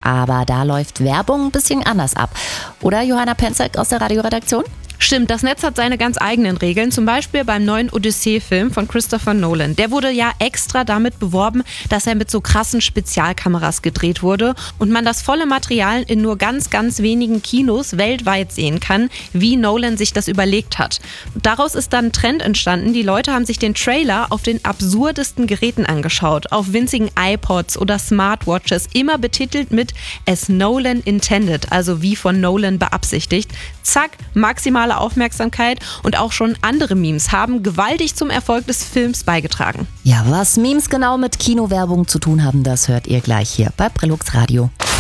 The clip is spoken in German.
Aber da läuft Werbung ein bisschen anders ab. Oder, Johanna Penzek aus der Radioredaktion? Stimmt, das Netz hat seine ganz eigenen Regeln, zum Beispiel beim neuen Odyssee-Film von Christopher Nolan. Der wurde ja extra damit beworben, dass er mit so krassen Spezialkameras gedreht wurde und man das volle Material in nur ganz, ganz wenigen Kinos weltweit sehen kann, wie Nolan sich das überlegt hat. Daraus ist dann ein Trend entstanden, die Leute haben sich den Trailer auf den absurdesten Geräten angeschaut, auf winzigen iPods oder Smartwatches, immer betitelt mit As Nolan Intended, also wie von Nolan beabsichtigt. Zack, maximale Aufmerksamkeit und auch schon andere Memes haben gewaltig zum Erfolg des Films beigetragen. Ja, was Memes genau mit Kinowerbung zu tun haben, das hört ihr gleich hier bei Brillux Radio.